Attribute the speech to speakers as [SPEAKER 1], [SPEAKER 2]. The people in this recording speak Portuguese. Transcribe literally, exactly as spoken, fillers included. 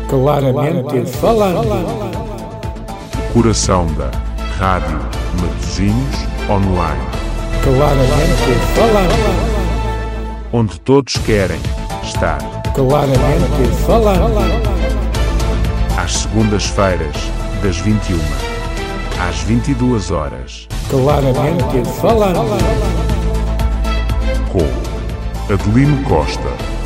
[SPEAKER 1] Claramente falando.
[SPEAKER 2] Coração da Rádio Matosinhos Online.
[SPEAKER 1] Claramente falando.
[SPEAKER 2] Onde todos querem estar.
[SPEAKER 1] Claramente falando.
[SPEAKER 2] Às segundas-feiras, das vinte e uma às vinte e duas horas.
[SPEAKER 1] Claramente falando.
[SPEAKER 2] Com Adelino Costa.